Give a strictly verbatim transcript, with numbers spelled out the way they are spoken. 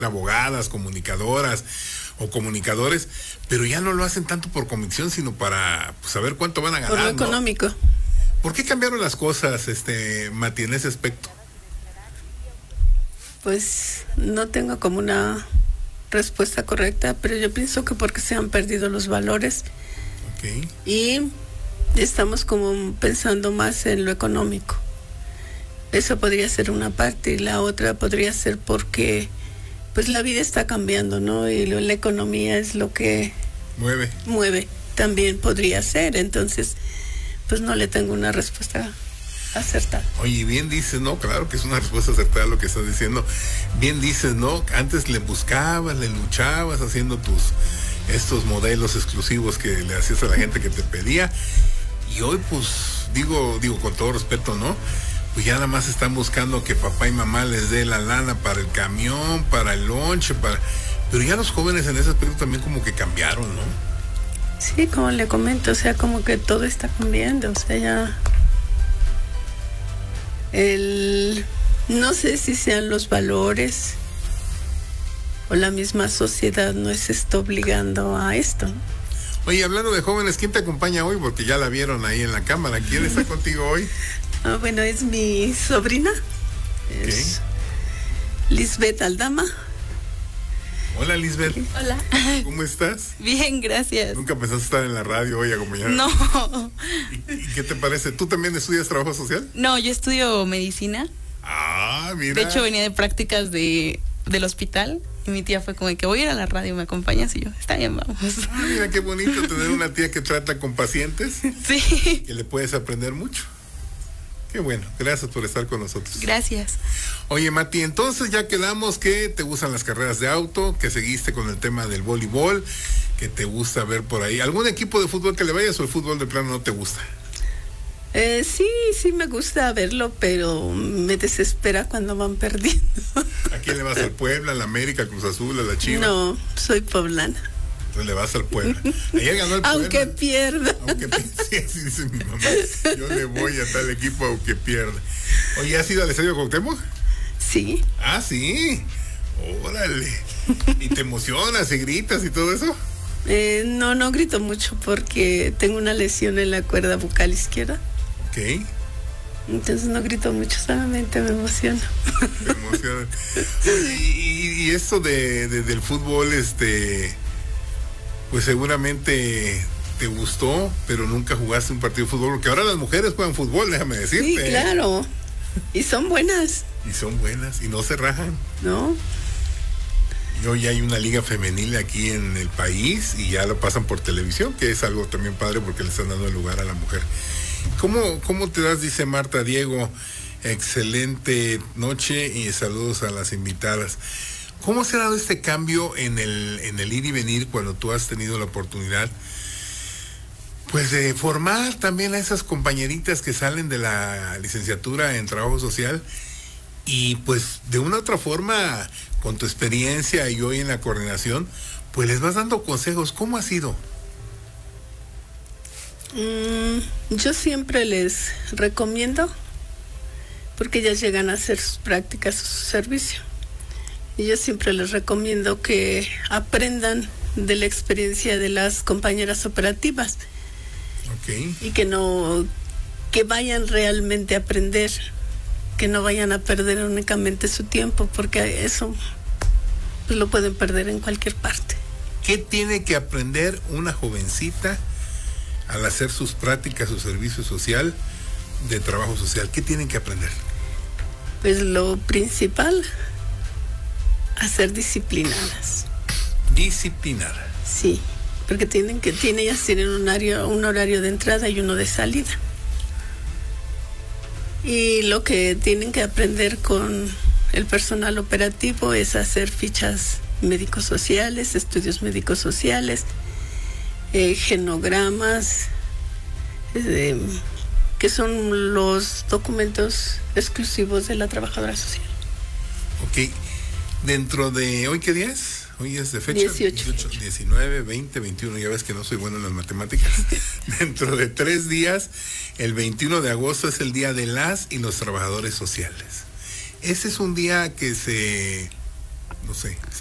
abogadas, comunicadoras o comunicadores, pero ya no lo hacen tanto por convicción, sino para pues, saber cuánto van a ganar. Por lo ¿no? económico. ¿Por qué cambiaron las cosas, este, Mati, en ese aspecto? Pues no tengo como una respuesta correcta, pero yo pienso que porque se han perdido los valores. Okay. Y estamos como pensando más en lo económico. Eso podría ser una parte, y la otra podría ser porque pues la vida está cambiando, ¿no? Y lo, la economía es lo que mueve. Mueve, también podría ser. Entonces, pues no le tengo una respuesta acertada. Oye, bien dices, ¿no? Claro que es una respuesta acertada lo que estás diciendo. Bien dices, ¿no? Antes le buscabas, le luchabas haciendo tus estos modelos exclusivos que le hacías a la gente que te pedía. Y hoy, pues, digo, digo con todo respeto, ¿no? Pues ya nada más están buscando que papá y mamá les dé la lana para el camión, para el lonche, para... Pero ya los jóvenes en ese aspecto también como que cambiaron, ¿no? Sí, como le comento, o sea, como que todo está cambiando, o sea, ya... El... No sé si sean los valores o la misma sociedad nos está obligando a esto, ¿no? Oye, hablando de jóvenes, ¿quién te acompaña hoy? Porque ya la vieron ahí en la cámara. ¿Quién está contigo hoy? Ah, bueno, es mi sobrina. Es okay. Lisbeth Aldama. Hola, Lisbeth. Hola. ¿Cómo estás? Bien, gracias. ¿Nunca pensaste estar en la radio hoy acompañada? No. ¿Y, ¿Y qué te parece? ¿Tú también estudias trabajo social? No, yo estudio medicina. Ah, mira. De hecho, venía de prácticas de, del hospital. Y mi tía fue como de que voy a ir a la radio, ¿me acompañas? Y yo, está bien, vamos. Ah, mira qué bonito tener una tía que trata con pacientes. Sí. Que le puedes aprender mucho. Qué bueno, gracias por estar con nosotros. Gracias. Oye, Mati, entonces ya quedamos que te gustan las carreras de auto, que seguiste con el tema del voleibol, que te gusta ver por ahí. ¿Algún equipo de fútbol que le vayas o el fútbol de plano no te gusta? Eh, sí, sí me gusta verlo, pero me desespera cuando van perdiendo. ¿A quién le vas? ¿Al Puebla, al América, al Cruz Azul, a la Chivas? No, soy poblana. Entonces le vas al Puebla. Ayer ganó el Puebla. Aunque pierda. Aunque pierda, sí, así dice mi mamá. Yo le voy a tal equipo aunque pierda. Oye, ¿has ido al Estadio Cuauhtémoc? Sí. Ah, sí. Órale. ¿Y te emocionas y gritas y todo eso? Eh, no, no grito mucho porque tengo una lesión en la cuerda bucal izquierda. Ok. Entonces no grito mucho, solamente me emociono. Me emociona. Y, y, y esto de, de, del fútbol, este, pues seguramente te gustó, pero nunca jugaste un partido de fútbol, porque ahora las mujeres juegan fútbol, déjame decirte. Sí, claro. Y son buenas. Y son buenas, y no se rajan. No. Y hoy hay una liga femenil aquí en el país, y ya lo pasan por televisión, que es algo también padre porque le están dando el lugar a la mujer. ¿Cómo, cómo te das? Dice Marta Diego, excelente noche y saludos a las invitadas. ¿Cómo se ha dado este cambio en el, en el ir y venir cuando tú has tenido la oportunidad, pues, de formar también a esas compañeritas que salen de la licenciatura en trabajo social y pues de una u otra forma, con tu experiencia y hoy en la coordinación, pues les vas dando consejos? ¿Cómo ha sido? Mm, yo siempre les recomiendo, porque ellas llegan a hacer sus prácticas o su servicio, y yo siempre les recomiendo que aprendan de la experiencia de las compañeras operativas. Okay. Y que no, que vayan realmente a aprender, que no vayan a perder únicamente su tiempo, porque eso pues, lo pueden perder en cualquier parte. ¿Qué tiene que aprender una jovencita al hacer sus prácticas, su servicio social de trabajo social? ¿Qué tienen que aprender? Pues lo principal, a ser disciplinadas. Disciplinadas. Sí, porque tienen que, tienen, ellas tienen un horario, un horario de entrada y uno de salida. Y lo que tienen que aprender con el personal operativo es hacer fichas médicos sociales, estudios médicos sociales, eh, genogramas, eh, que son los documentos exclusivos de la trabajadora social. Ok, dentro de, ¿hoy qué día es? Hoy es de fecha dieciocho. dieciocho, diecinueve, veinte, veintiuno, ya ves que no soy bueno en las matemáticas. Dentro de tres días, el veintiuno de agosto es el día de las y los trabajadores sociales. Ese es un día que se, no sé.